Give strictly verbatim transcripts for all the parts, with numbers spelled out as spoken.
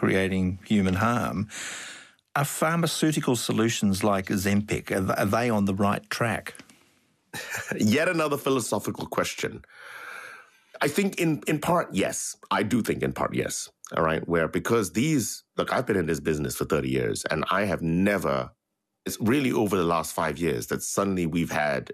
creating human harm. Are pharmaceutical solutions like Ozempic, are they on the right track? Yet another philosophical question. I think in, in part, yes. I do think in part, yes. All right. Where because these, look, I've been in this business for thirty years and I have never, it's really over the last five years that suddenly we've had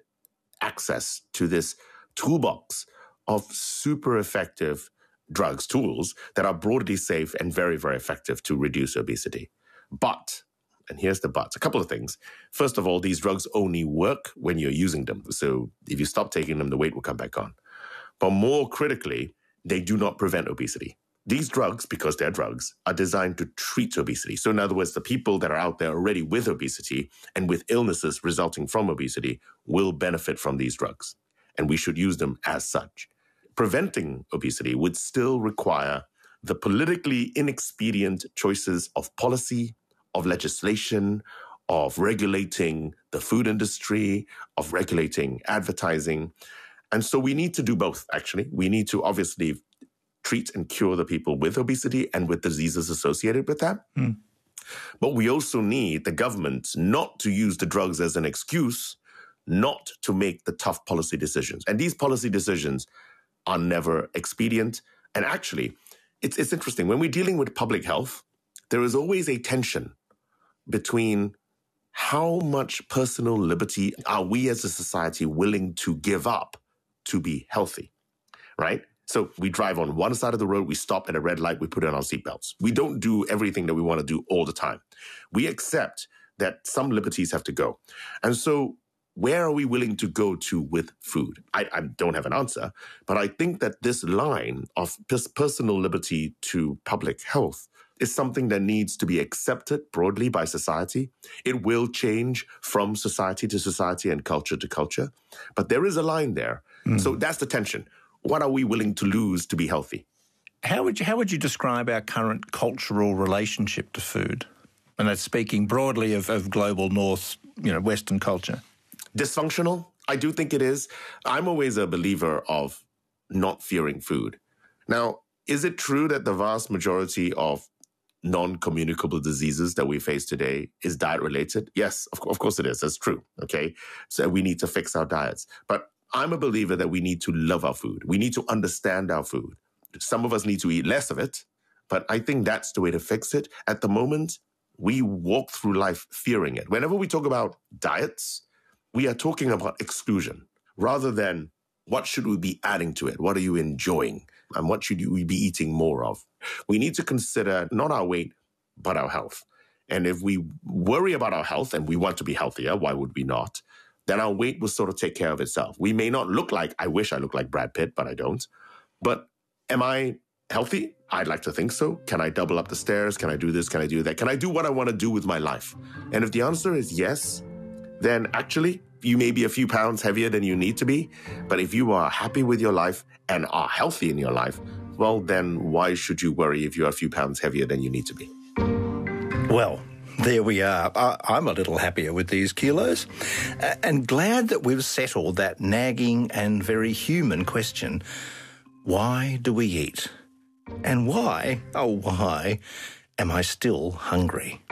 access to this toolbox of super effective drugs, tools that are broadly safe and very, very effective to reduce obesity. But, and here's the but, a couple of things. First of all, these drugs only work when you're using them. So if you stop taking them, the weight will come back on. But more critically, they do not prevent obesity. These drugs, because they're drugs, are designed to treat obesity. So in other words, the people that are out there already with obesity and with illnesses resulting from obesity will benefit from these drugs. And we should use them as such. Preventing obesity would still require the politically inexpedient choices of policy, of legislation, of regulating the food industry, of regulating advertising. And so we need to do both, actually. We need to obviously treat and cure the people with obesity and with diseases associated with that. Mm. But we also need the government not to use the drugs as an excuse not to make the tough policy decisions. And these policy decisions are never expedient. And actually, it's, it's interesting. When we're dealing with public health, there is always a tension between how much personal liberty are we as a society willing to give up to be healthy, right? So we drive on one side of the road, we stop at a red light, we put on our seatbelts. We don't do everything that we want to do all the time. We accept that some liberties have to go. And so where are we willing to go to with food? I, I don't have an answer, but I think that this line of personal liberty to public health is something that needs to be accepted broadly by society. It will change from society to society and culture to culture, but there is a line there. Mm. So that's the tension. What are we willing to lose to be healthy? How would you, how would you describe our current cultural relationship to food? And that's speaking broadly of, of global North, you know, Western culture. Dysfunctional? I do think it is. I'm always a believer of not fearing food. Now, is it true that the vast majority of non-communicable diseases that we face today is diet-related? Yes, of, of course it is. That's true, okay? So we need to fix our diets. But I'm a believer that we need to love our food. We need to understand our food. Some of us need to eat less of it, but I think that's the way to fix it. At the moment, we walk through life fearing it. Whenever we talk about diets, we are talking about exclusion rather than what should we be adding to it? What are you enjoying? And what should we be eating more of? We need to consider not our weight, but our health. And if we worry about our health and we want to be healthier, why would we not? Then our weight will sort of take care of itself. We may not look like, I wish I looked like Brad Pitt, but I don't. But am I healthy? I'd like to think so. Can I double up the stairs? Can I do this? Can I do that? Can I do what I want to do with my life? And if the answer is yes, then actually you may be a few pounds heavier than you need to be. But if you are happy with your life and are healthy in your life, well, then why should you worry if you're a few pounds heavier than you need to be? Well, there we are. I, I'm a little happier with these kilos uh, and glad that we've settled that nagging and very human question. Why do we eat? And why, oh why, am I still hungry?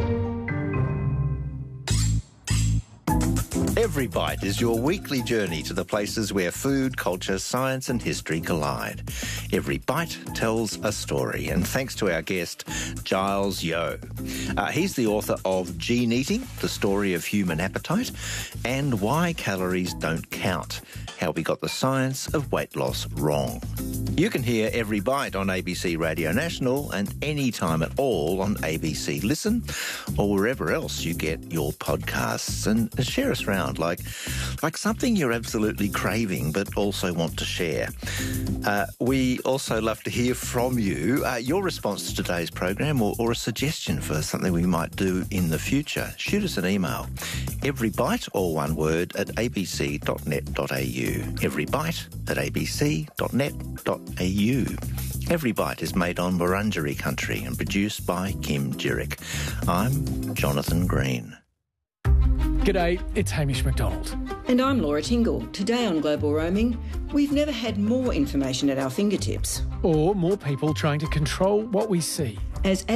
Every Bite is your weekly journey to the places where food, culture, science and history collide. Every Bite tells a story, and thanks to our guest, Giles Yeo. Uh, he's the author of Gene Eating, The Story of Human Appetite, and Why Calories Don't Count, How We Got the Science of Weight Loss Wrong. You can hear Every Bite on A B C Radio National and any time at all on A B C Listen or wherever else you get your podcasts. And share us around like, like something you're absolutely craving but also want to share. Uh, we also love to hear from you, uh, your response to today's program or, or a suggestion for something we might do in the future. Shoot us an email. Everybite, all one word, at a b c dot net dot a u. Everybite at a b c dot net dot a u. Every Bite is made on Wurundjeri country and produced by Kim Jerick. I'm Jonathan Green. G'day, it's Hamish McDonald. And I'm Laura Tingle. Today on Global Roaming, we've never had more information at our fingertips. Or more people trying to control what we see. As